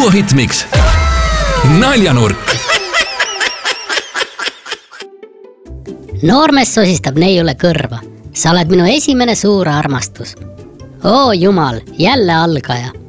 duohit-miks. Naljanurk. Noormees sosistab neiule kõrva. Sa oled minu esimene suur armastus. Oo jumal, jälle algaja.